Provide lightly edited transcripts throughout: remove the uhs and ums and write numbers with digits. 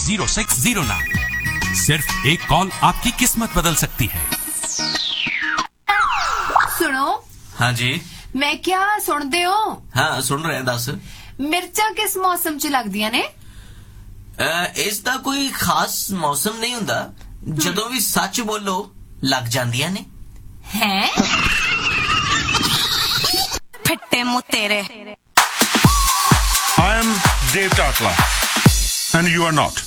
9609। सिर्फ एक कॉल आपकी किस्मत बदल सकती है। सुनो। हाँ जी। मैं क्या सुनते हो? हाँ सुन रहे हैं। दस मिर्चा किस मौसम च लगदियां ने? इसदा कोई खास मौसम नहीं हुंदा, जदों भी सच बोलो लग जांदियां ने। हैं? फट्टे मुंह तेरे। I am Dave Tatla, and you are not.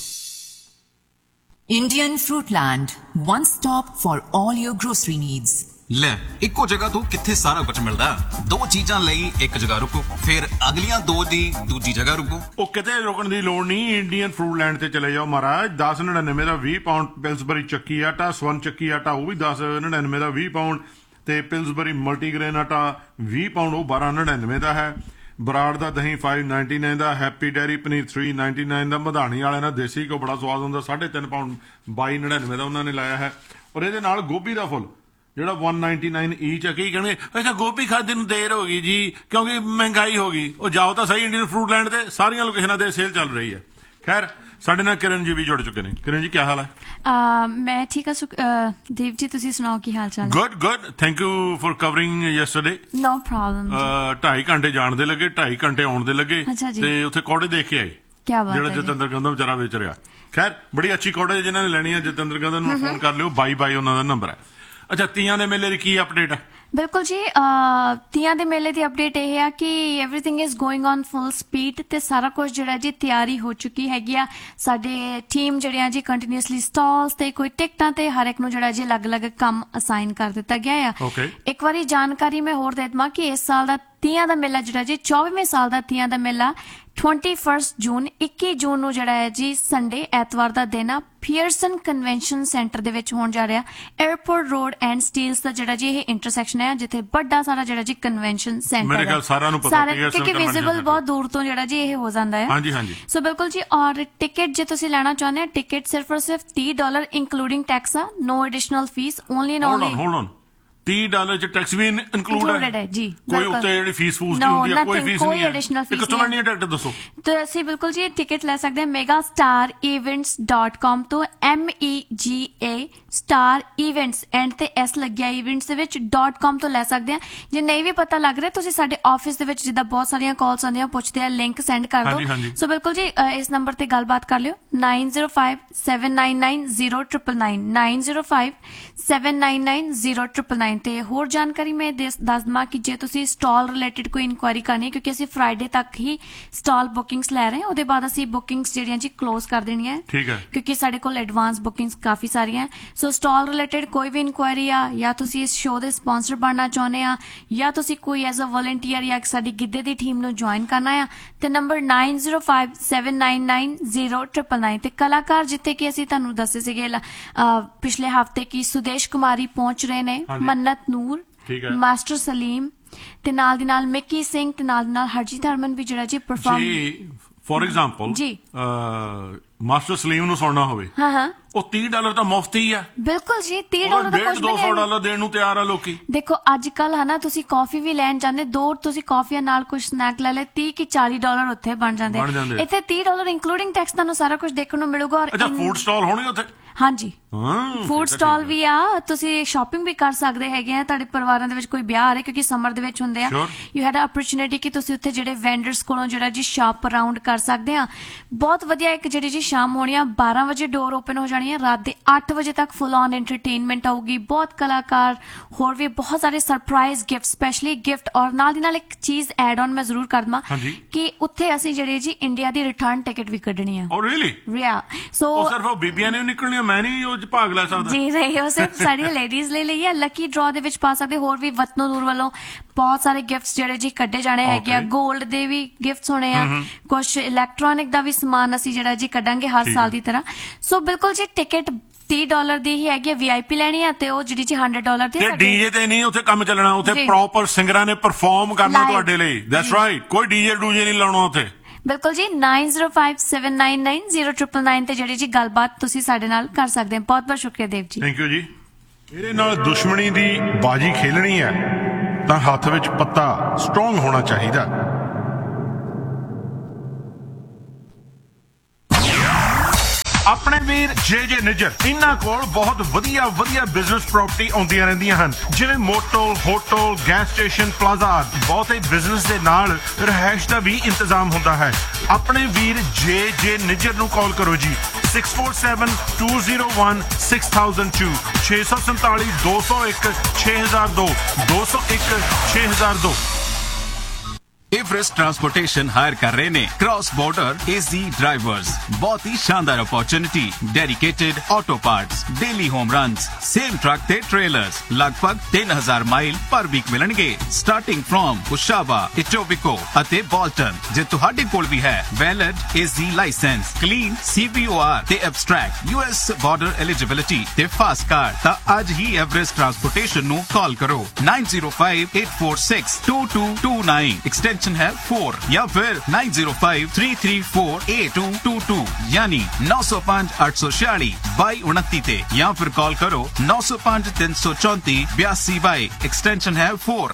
Indian Fruitland, one stop for all your grocery needs. ਲੈ ਇੱਕੋ ਜਗ੍ਹਾ ਤੋਂ ਕਿੱਥੇ ਸਾਰਾ ਕੁਝ ਮਿਲਦਾ। ਦੋ ਚੀਜ਼ਾਂ ਲਈ ਇੱਕ ਜਗ੍ਹਾ ਰੁਕੋ, ਫਿਰ ਅਗਲੀਆਂ ਦੋ ਦੀ ਦੂਜੀ ਜਗ੍ਹਾ ਰੁਕੋ। ਉਹ ਕਿਤੇ ਰੁਕਣ ਦੀ ਲੋੜ ਨਹੀਂ, ਇੰਡੀਅਨ ਫਰੂਟ ਲੈਂਡ ਤੇ ਚਲੇ ਜਾਓ ਮਹਾਰਾਜ। 10.99 ਦਾ 20 ਪਾਉਂਡ ਪਿਲਸਬਰੀ ਚੱਕੀ ਆਟਾ, ਸਵਰਨ ਚੱਕੀ ਆਟਾ ਉਹ ਵੀ 10.99 ਦਾ 20 ਪਾਉਂਡ, ਤੇ ਪਿਲਸਬਰੀ ਮਲਟੀਗ੍ਰੇਨ ਆਟਾ 20 ਪਾਉਂਡ ਉਹ 12.99 ਦਾ ਹੈ। ਬਰਾੜ ਦਾ ਦਹੀਂ 5.99 ਦਾ, ਹੈਪੀ ਡੈਰੀ ਪਨੀਰ 3.99 ਦਾ, ਮਧਾਣੀ ਵਾਲਿਆਂ ਦਾ ਦੇਸੀ ਕੋ ਬੜਾ ਸਵਾਦ ਹੁੰਦਾ 3.5 ਪਾਉਂਡ 22.99 ਦਾ ਉਹਨਾਂ ਨੇ ਲਾਇਆ ਹੈ। ਔਰ ਇਹਦੇ ਨਾਲ ਗੋਭੀ ਦਾ ਫੁੱਲ ਜਿਹੜਾ 199 ਈਚ ਹੈ। ਕੀ ਕਹਿੰਦੇ ਅੱਛਾ ਗੋਭੀ ਖਾਦੇ ਨੂੰ ਦੇਰ ਹੋ ਗਈ ਜੀ ਕਿਉਂਕਿ ਮਹਿੰਗਾਈ ਹੋ ਗਈ। ਉਹ ਜਾਓ ਤਾਂ ਸਹੀ ਇੰਡੀਅਨ ਫਰੂਟ ਲੈਂਡ ਤੇ ਸਾਰੀਆਂ ਲੋਕੇਸ਼ਨਾਂ ਤੇ ਸੇਲ ਚੱਲ ਰਹੀ ਹੈ। ਖੈਰ ਸਾਡੇ ਨਾਲ ਕਿਰਨ ਜੀ ਵੀ ਜੁੜ ਚੁੱਕੇ ਨੇ। ਕਿਰਨ ਜੀ ਕੀ ਹਾਲ ਹੈ? ਮੈਂ ਠੀਕ ਹਾਂ ਦੇਵ ਜੀ, ਤੁਸੀਂ ਸੁਣਾਓ ਕੀ ਹਾਲ ਚਾਲ? Good thank you for covering yesterday. No problem. 2.5 ਘੰਟੇ ਜਾਣ ਦੇ ਲੱਗੇ, 2.5 ਘੰਟੇ ਆਉਣ ਦੇ ਲੱਗੇ, ਤੇ ਉੱਥੇ ਕੌੜੇ ਦੇਖ ਕੇ ਆਏ ਜਿਹੜਾ ਜਤਿੰਦਰ ਗੰਧਾ ਵਿਚਾਰਾ ਵੇਚ ਰਿਹਾ। ਖੈਰ ਬੜੀ ਅੱਛੀ ਕੌੜੇ ਜਿਹਨਾਂ ਨੇ ਲੈਣੀ ਹੈ ਜਤਿੰਦਰ ਗੰਧਾ ਨੂੰ ਫੋਨ ਕਰ ਲਿਓ, 22 ਉਹਨਾਂ ਦਾ ਨੰਬਰ ਹੈ। ਅੱਛਾ ਤੀਆਂ ਦੇ ਮੇਲੇ ਦੀ ਕੀ ਅਪਡੇਟ ਹੈ? ਬਿਲਕੁਲ ਜੀ, ਤੀਆਂ ਦੇ ਮੇਲੇ ਦੀ ਅਪਡੇਟ ਇਹ ਆ ਕਿ everything is going on full speed ਤੇ ਸਾਰਾ ਕੁਝ ਜਿਹੜਾ ਜੀ ਤਿਆਰੀ ਹੋ ਚੁੱਕੀ ਹੈਗੀ ਆ। ਸਾਡੇ ਟੀਮ ਜਿਹੜਿਆਂ ਜੀ ਕੰਟੀਨਿਊਸਲੀ ਸਟਾਲਸ ਤੇ ਕੋਈ ਟਿਕਟਾਂ ਤੇ ਹਰ ਇੱਕ ਨੂੰ ਜਿਹੜਾ ਜੀ ਅਲੱਗ-ਅਲੱਗ ਕੰਮ ਅਸਾਈਨ ਕਰ ਦਿੱਤਾ ਗਿਆ ਆ। ਇੱਕ ਵਾਰੀ ਜਾਣਕਾਰੀ ਮੈਂ ਹੋਰ ਦੇ ਦਵਾਂ ਕਿ ਇਸ ਸਾਲ ਦਾ ਤੀਆਂ ਦਾ ਮੇਲਾ ਜਿਹੜਾ ਜੀ 24ਵੇਂ ਸਾਲ ਦਾ ਤੀਆਂ ਦਾ ਮੇਲਾ 21 ਜੂਨ 21 ਜੂਨ ਨੂੰ ਜਿਹੜਾ ਹੈ ਜੀ ਸੰਡੇ ਐਤਵਾਰ ਦਾ ਦਿਨ ਆ ਪੀਅਰਸਨ ਕਨਵੈਨਸ਼ਨ ਸੈਂਟਰ ਦੇ ਵਿੱਚ ਹੋਣ ਜਾ ਰਿਹਾ। 에어ਪੋਰਟ ਰੋਡ ਐਂਡ ਸਟੀਲਸ ਦਾ ਜਿਹੜਾ ਜੀ ਇਹ ਇੰਟਰਸੈਕਸ਼ਨ ਹੈ ਜਿੱਥੇ ਵੱਡਾ ਸਾਰਾ ਜਿਹੜਾ ਜੀ ਕਨਵੈਨਸ਼ਨ ਸੈਂਟਰ ਮੇਰੇ ਖਿਆਲ ਸਾਰਿਆਂ ਨੂੰ ਪਤਾ ਹੈ ਕਿ ਵਿਜ਼ੀਬਲ ਬਹੁਤ ਦੂਰ ਤੋਂ ਜਿਹੜਾ ਜੀ ਇਹ ਹੋ ਜਾਂਦਾ ਹੈ। ਹਾਂਜੀ ਹਾਂਜੀ। ਸੋ ਬਿਲਕੁਲ ਜੀ। ਔਰ ਟਿਕਟ ਜੇ ਤੁਸੀਂ ਲੈਣਾ ਚਾਹੁੰਦੇ ਹੋ ਟਿਕਟ ਸਿਰਫ ਔਰ ਸਿਰਫ $30 ਇੰਕਲੂਡਿੰਗ ਟੈਕਸ ਆ। ਨੋ additional fees, only and only $30 ਚ ਟੈਕਸ ਵੀ ਇਨਕਲੂਡ ਹੈ ਜੀ। ਕੋਈ ਉੱਤੇ ਜਿਹੜੀ ਫੀਸ ਫੂਸ ਨਹੀਂ ਹੁੰਦੀ ਹੈ, ਕੋਈ ਫੀਸ ਨਹੀਂ ਹੈ। ਕਿੱਥੋਂ ਲੈਣੀ ਹੈ ਟਿਕਟ ਦੱਸੋ? ਤੇ ਅਸੀਂ ਬਿਲਕੁਲ ਜੀ ਟਿਕਟ ਲੈ ਸਕਦੇ ਹਾਂ megastarevents.com ਤੋਂ। MEGA ਸਟਾਰ ਇਵੈਂਟਸ ਐਂਡ ਤੇ S ਲੱਗਿਆ ਇਵੈਂਟਸ ਦੇ ਵਿੱਚ .com ਤੋਂ ਲੈ ਸਕਦੇ ਹਾਂ। ਜੇ ਨਹੀਂ ਵੀ ਪਤਾ ਲੱਗ ਰਿਹਾ ਤੁਸੀਂ ਸਾਡੇ ਆਫਿਸ ਦੇ ਵਿੱਚ ਜਿੱਦਾਂ ਬਹੁਤ ਸਾਰੀਆਂ ਕਾਲਸ ਆਉਂਦੀਆਂ ਪੁੱਛਦੇ ਆ, ਲਿੰਕ ਸੈਂਡ ਕਰ ਦਿਓ। ਸੋ ਬਿਲਕੁਲ ਜੀ ਇਸ ਨੰਬਰ ਤੇ ਗੱਲਬਾਤ ਕਰ ਲਿਓ 9057990999 9057990999 ਤੇ ਹੋਰ ਜਾਣਕਾਰੀ ਮੈਂ ਦੱਸ ਦਵਾਂ ਕਿ ਜੇ ਤੁਸੀਂ ਸਟਾਲ ਰਿਲੇਟਡ ਕੋਈ ਇਨਕੁਆਇਰੀ ਕਰਨੀ ਹੈ ਕਿਉਂਕਿ ਅਸੀਂ ਫਰਾਈਡੇ ਤੱਕ ਹੀ ਸਟਾਲ ਬੁਕਿੰਗਸ ਲੈ ਰਹੇ ਹਾਂ, ਉਹਦੇ ਬਾਅਦ ਅਸੀਂ ਬੁਕਿੰਗਸ ਜਿਹੜੀਆਂ ਜੀ ਕਲੋਜ਼ ਕਰ ਦੇਣੀਆਂ ਕਿਉਂਕਿ ਸਾਡੇ ਕੋਲ ਐਡਵਾਂਸ ਬੁਕਿੰਗਸ ਕਾਫੀ ਸਾਰੀਆਂ। ਸੋ ਸਟਾਲ ਰਿਲੇਟਡ ਕੋਈ ਵੀ ਇਨਕੁਆਇਰੀ ਆ ਜਾਂ ਤੁਸੀਂ ਇਸ ਸ਼ੋਅ ਦੇ ਸਪਾਂਸਰ ਬਣਨਾ ਚਾਹੁੰਦੇ ਆ ਜਾਂ ਤੁਸੀਂ ਕੋਈ ਐਜ਼ ਅ ਵਲੰਟੀਅਰ ਜਾਂ ਸਾਡੀ ਗਿੱਧੇ ਦੀ ਟੀਮ ਨੂੰ ਜੁਆਇਨ ਕਰਨਾ ਆ ਤੇ ਨੰਬਰ 9057990999 ਤੇ ਕਲਾਕਾਰ ਜਿੱਥੇ ਕਿ ਅਸੀਂ ਤੁਹਾਨੂੰ ਦੱਸੇ ਸੀਗੇ ਪਿਛਲੇ ਹਫ਼ਤੇ ਕਿ ਸੁਦੇਸ਼ ਕੁਮਾਰੀ ਪਹੁੰਚ ਰਹੇ ਨੇ, ਮੰਨਤ ਨੂਰ, ਮਾਸਟਰ ਸਲੀਮ ਤੇ ਨਾਲ ਦੀ ਨਾਲ ਮਿੱਕੀ ਸਿੰਘ ਤੇ ਨਾਲ ਦੀ ਨਾਲ ਹਰਜੀਤ ਹਰਮਨ ਵੀ ਜਿਹੜਾ ਜੀ ਪਰਫਾਰਮ। ਫੋਰ ਐਗਜ਼ਾਮਪਲ ਜੀ ਮਾਸਟਰ ਸਲੀਮ ਨੂੰ ਸੁਣਨਾ ਹੋਵੇ ਉਹ $30 ਤਾਂ ਮੁਫਤ ਹੀ ਆ। ਬਿਲਕੁਲ ਜੀ $30 ਦਾ ਕੁਝ ਨਹੀਂ। $200 ਦੇਣ ਨੂੰ ਤਿਆਰ ਆ ਲੋਕੀ। ਦੇਖੋ ਅੱਜ ਕੱਲ ਹਨਾ ਤੁਸੀਂ ਕਾਫੀ ਵੀ ਲੈਣ ਜਾਂਦੇ ਦੋ ਤੁਸੀਂ ਕਾਫੀਆਂ ਨਾਲ ਕੁਝ ਸਨੈਕ ਲੈ ਲੈ $30 ਕਿ $40 ਉੱਥੇ ਬਣ ਜਾਂਦੇ। ਇੱਥੇ $30 ਇੰਕਲੂਡਿੰਗ ਟੈਕਸ ਤੁਹਾਨੂੰ ਸਾਰਾ ਕੁਝ ਦੇਖਣ ਨੂੰ ਮਿਲੂਗਾ। ਔਰ ਅੱਛਾ ਫੂਡ ਸਟਾਲ ਹੋਣਗੇ ਉੱਥੇ? ਹਾਂਜੀ ਫੂਡ ਸਟਾਲ ਵੀ ਆ, ਤੁਸੀਂ ਸ਼ਾਪਿੰਗ ਵੀ ਕਰ ਸਕਦੇ ਹੈਗੇ ਆ। ਤੁਹਾਡੇ ਪਰਿਵਾਰਾਂ ਦੇ ਵਿੱਚ ਕੋਈ ਵਿਆਹ ਆ ਰਿਹਾ ਕਿਉਂਕਿ ਸਮਰ ਦੇ ਵਿੱਚ ਹੁੰਦੇ ਆ, ਯੂ ਹੈਡ ਅਪਰਚੂਨਿਟੀ ਕਿ ਤੁਸੀਂ ਉੱਥੇ ਜਿਹੜੇ ਵੈਂਡਰਸ ਕੋਲੋਂ ਜਿਹੜਾ ਜੀ ਸ਼ਾਪ ਅਰਾਊਂਡ ਕਰ ਸਕਦੇ ਆ। ਬਹੁਤ ਵਧੀਆ ਇੱਕ ਜਿਹੜੀ ਜੀ ਸ਼ਾਮ ਹੋਣੀ ਆ 12 ਵਜੇ ਡੋਰ ਓਪਨ ਹੋ ਜਾਣੀ ਆ, ਰਾਤ ਦੇ 8 ਵਜੇ ਤੱਕ ਫੁੱਲ ਔਨ ਐਂਟਰਟੇਨਮੈਂਟ ਆਊਗੀ, ਬਹੁਤ ਕਲਾਕਾਰ ਹੋਰ ਵੀ ਬਹੁਤ ਸਾਰੇ ਸਰਪ੍ਰਾਈਜ਼ ਗਿਫਟ, ਸਪੈਸ਼ਲੀ ਗਿਫਟ। ਔਰ ਨਾਲ ਦੀ ਨਾਲ ਇੱਕ ਚੀਜ਼ ਐਡ ਔਨ ਮੈਂ ਜ਼ਰੂਰ ਕਰ ਦਵਾਂ ਕਿ ਉੱਥੇ ਅਸੀਂ ਜਿਹੜੇ ਜੀ ਇੰਡੀਆ ਦੀ ਰਿਟਰਨ ਟਿਕਟ ਵੀ ਕੱਢਣੀ ਆ। ਸੋ ਸਿਰਫ ਬੀਬੀਆਂ ਨੇ ਨਿਕਲਣੀ, ਮੈਂ ਨਹੀਂ ਉਹ ਭਾਗ ਲੈ ਸਕਦਾ ਜੀ? ਨਹੀਂ, ਉਹ ਸਿਰਫ ਸਾਡੀਆਂ ਲੇਡੀਜ਼ ਲਈ ਲਈ ਆ। ਲੱਕੀ ਡਰਾ ਦੇ ਵਿੱਚ ਪਾ ਸਕਦੇ। ਹੋਰ ਵੀ ਵਤਨੋ ਦੂਰ ਵੱਲੋਂ ਬਹੁਤ ਸਾਰੇ ਗਿਫਟਸ ਜਿਹੜੇ ਜੀ ਕੱਢੇ ਜਾਣੇ ਹੈਗੇ ਆ। ਗੋਲਡ ਦੇ ਵੀ ਗਿਫਟਸ ਹੋਣੇ ਆ, ਕੁਛ ਇਲੈਕਟ੍ਰੋਨਿਕ ਦਾ ਵੀ ਸਮਾਨ ਅਸੀਂ ਜਿਹੜਾ ਜੀ ਕੱਢਾਂਗੇ ਹਰ ਸਾਲ ਦੀ ਤਰ੍ਹਾਂ। ਸੋ ਬਿਲਕੁਲ ਜੀ ਟਿਕਟ $30 ਦੀ ਹੀ ਹੈਗੀ। VIP ਲੈਣੀ ਆ ਤੇ ਉਹ ਜਿਹੜੀ ਜੀ $100 ਦੀ। ਡੀਜੇ ਤੇ ਨਹੀਂ ਉੱਥੇ ਕੰਮ ਚੱਲਣਾ, ਉੱਥੇ ਪ੍ਰੋਪਰ ਸਿੰਗਰਾਂ ਨੇ ਪਰਫਾਰਮ ਕਰਨਾ ਤੁਹਾਡੇ ਲਈ। ਦੈਟਸ ਰਾਈਟ, ਕੋਈ ਡੀਜੇ ਡੂਜੇ ਨਹੀਂ ਲਾਉਣਾ ਉੱਥੇ। ਬਿਲਕੁਲ ਜੀ 9057990999 ਤੇ ਜਿਹੜੀ ਜੀ ਗੱਲਬਾਤ ਤੁਸੀਂ ਸਾਡੇ ਨਾਲ ਕਰ ਸਕਦੇ ਹੋ। ਬਹੁਤ ਬਹੁਤ ਸ਼ੁਕਰੀਆ ਦੇਵ ਜੀ। ਥੈਂਕ ਯੂ ਜੀ। ਇਹਦੇ ਨਾਲ ਦੁਸ਼ਮਣੀ ਦੀ ਬਾਜੀ ਖੇਲਣੀ ਹੈ ਤਾਂ ਹੱਥ ਵਿੱਚ ਪੱਤਾ ਸਟਰੋਂਗ ਹੋਣਾ ਚਾਹੀਦਾ। ਆਪਣੇ ਵੀਰ ਜੇ ਨਿੱਜਰ ਇਹਨਾਂ ਕੋਲ ਬਹੁਤ ਵਧੀਆ ਬਿਜ਼ਨਸ ਪ੍ਰਾਪਰਟੀ ਆਉਂਦੀਆਂ ਰਹਿੰਦੀਆਂ ਹਨ, ਜਿਵੇਂ motel, hotel, gas station, plaza. ਬਹੁਤੇ ਬਿਜ਼ਨਸ ਦੇ ਨਾਲ ਰਹਿائش ਦਾ ਵੀ ਇੰਤਜ਼ਾਮ ਹੁੰਦਾ ਹੈ। ਆਪਣੇ ਵੀਰ ਜੇ ਨਿੱਜਰ ਨੂੰ ਕਾਲ ਕਰੋ ਜੀ 6472016002 647 201 6002 201 6002। एवरेस्ट ट्रांसपोर्टेशन हायर कर रहे ने क्रॉस बॉर्डर एजी ड्राइवर्स। बहुत ही शानदार opportunity, dedicated auto parts, daily home runs, same truck ते ट्रेलर्स लगभग 3000 माइल पर वीक मिलणगे स्टार्टिंग फ्रॉम कुशावा, इटोबिको अते बॉल्टन। जे तुहाडे कोल भी है वैलिड एजी लाइसेंस, क्लीन CBOR ते एब्स्ट्रैक्ट US बॉर्डर एलिजिबिलिटी ते फास्ट कार्ड, ता आज ही एवरेस्ट ट्रांसपोर्टेशन नु कॉल करो 9058462229 एक्सटेंशन है 4 या फिर 9053348222 यानी 905 846 ते या फिर कॉल करो 905 334 82 एक्सटेंशन है 4।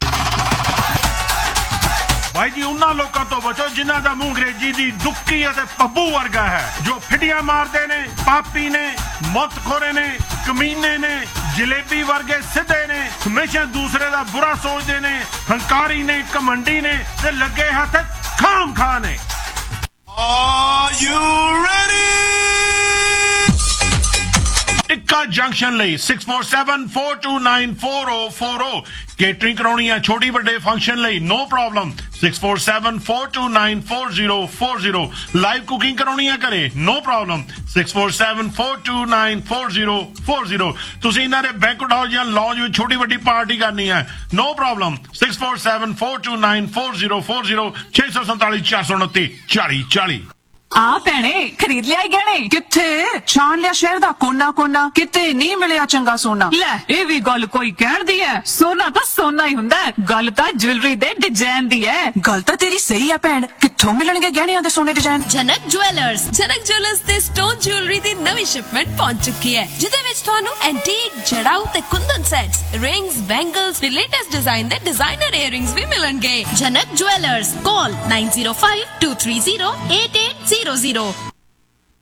भाई जी उन्हां लोकां तो बचो जिन्हां दा मूंह अंग्रेजी दी दुक्की अते पब्बू वर्गा है, जो फिटियां मारदे ने, पापी ने, मौतखोरे ने, कमीने ने, जलेबी वर्गे सिद्धे ने, हमेशा दूसरे दा बुरा सोचदे ने, हंकारी ने, घमंडी ने ते लगे हथ खाम खा ने। Are you ready? Tikka junction ਲਈ 6474294040 केटरिंग कराਉਣੀ ਹੈ ਛੋਟੀ ਵੱਡੇ ਫੰਕਸ਼ਨ ਲਈ no problem 6474294040 ਲਾਈਵ ਕੁਕਿੰਗ कराਉਣੀ ਹੈ ਘਰੇ no problem 6474294040 ਤੁਸੀਂ ਇਹਨਾਂ ਦੇ ਬੈਂਕਟ ਹਾਲ ਜਾਂ ਲੌਂਜ ਵਿੱਚ ਛੋਟੀ ਵੱਡੀ ਪਾਰਟੀ ਕਰਨੀ ਹੈ no problem 6474294040 647 429 4040। ਆ ਭੈਣੇ ਖਰੀਦ ਲਿਆ ਗਹਿਣੇ? ਕਿੱਥੇ ਛਾਣ ਲਿਆ ਸ਼ਹਿਰ ਦਾ ਕੋਨਾ ਕੋਨਾ, ਕਿਤੇ ਨਹੀਂ ਮਿਲਿਆ ਚੰਗਾ ਸੋਨਾ। ਲੈ ਇਹ ਵੀ ਗੱਲ ਕੋਈ ਕਹਿਣ ਦੀ ਹੈ, ਸੋਨਾ ਤਾਂ ਸੋਨਾ ਹੀ ਹੁੰਦਾ, ਗੱਲ ਤਾਂ ਜੁਐਲਰੀ ਦੇ ਡਿਜ਼ਾਈਨ ਦੀ ਹੈ। ਗੱਲ ਤਾਂ ਤੇਰੀ ਸਹੀ ਆ ਭੈਣ, ਕਿੱਥੋਂ ਮਿਲਣਗੇ ਗਹਿਣਿਆਂ ਦੇ ਸੋਨੇ ਡਿਜ਼ਾਈਨ? ਜਨਕ ਜੁਐਲਰਸ ਤੇ ਸਟੋਨ ਜੁਐਲਰੀ ਦੀ ਨਵੀਂ ਸ਼ਿਪਮੈਂਟ ਪਹੁੰਚ ਚੁੱਕੀ ਹੈ, ਜਿਹਦੇ ਵਿੱਚ ਤੁਹਾਨੂੰ ਐਂਟੀਕ, ਜੜਾਊ ਤੇ ਕੁੰਦਨ ਸੈਟਸ, ਰਿੰਗਸ, ਬੈਂਗਲਸ ਤੇ ਲੇਟੈਸਟ ਡਿਜ਼ਾਈਨ ਦੇ ਡਿਜ਼ਾਈਨਰ ਇਅਰਿੰਗਸ ਵੀ ਮਿਲਣਗੇ। ਜਨਕ ਜੁਐਲਰਸ, ਕਾਲ 9052308800।